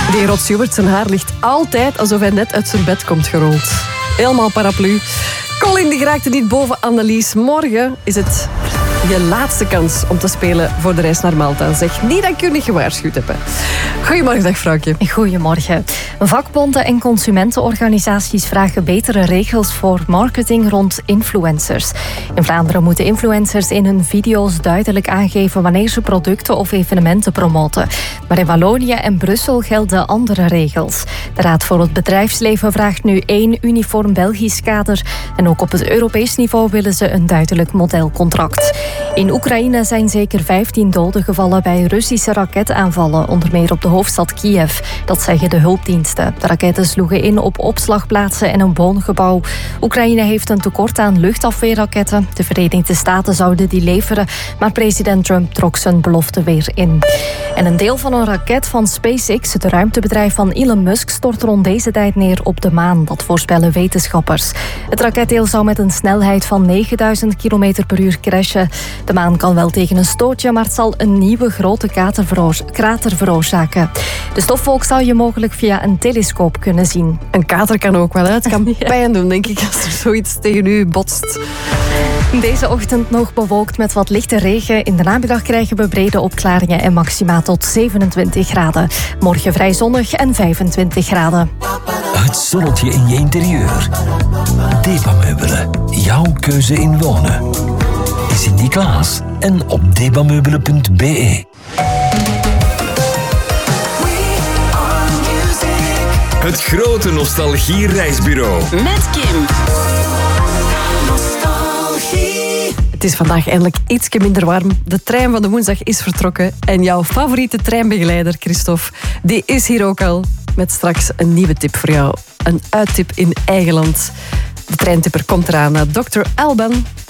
Die Rod Stewart, zijn haar ligt altijd alsof hij net uit zijn bed komt gerold. Helemaal paraplu. Colin die geraakte niet boven Annelies. Morgen is het je laatste kans om te spelen voor de reis naar Malta. Zeg niet dat ik je niet gewaarschuwd heb. Goedemorgen, dag vrouwtje. Goedemorgen. Vakbonden en consumentenorganisaties vragen betere regels voor marketing rond influencers. In Vlaanderen moeten influencers in hun video's duidelijk aangeven wanneer ze producten of evenementen promoten. Maar in Wallonië en Brussel gelden andere regels. De Raad voor het Bedrijfsleven vraagt nu 1 uniform Belgisch kader. En ook op het Europees niveau willen ze een duidelijk modelcontract. In Oekraïne zijn zeker 15 doden gevallen bij Russische raketaanvallen, onder meer op de hoofdstad Kiev. Dat zeggen de hulpdiensten. De raketten sloegen in op opslagplaatsen en een woongebouw. Oekraïne heeft een tekort aan luchtafweerraketten. De Verenigde Staten zouden die leveren, maar president Trump trok zijn belofte weer in. En een deel van een raket van SpaceX, het ruimtebedrijf van Elon Musk, stort rond deze tijd neer op de maan. Dat voorspellen wetenschappers. Het raketdeel zou met een snelheid van 9000 km per uur crashen. De maan kan wel tegen een stootje, maar het zal een nieuwe grote krater veroorzaken. De stofwolk zou je mogelijk via een telescoop kunnen zien. Een kater kan ook wel, hè? Het kan pijn doen, denk ik, als er zoiets tegen u botst. Deze ochtend nog bewolkt met wat lichte regen. In de namiddag krijgen we brede opklaringen en maxima tot 27 graden. Morgen vrij zonnig en 25 graden. Het zonnetje in je interieur. Depa-meubelen. Jouw keuze in wonen. Sint-Niklaas en op depameubelen.be. Het grote nostalgie-reisbureau. Met Kim. Het is vandaag eindelijk iets minder warm. De trein van de woensdag is vertrokken. En jouw favoriete treinbegeleider, Christophe, die is hier ook al. Met straks een nieuwe tip voor jou. Een uittip in eigen land. De treintipper komt eraan. Dr. Alban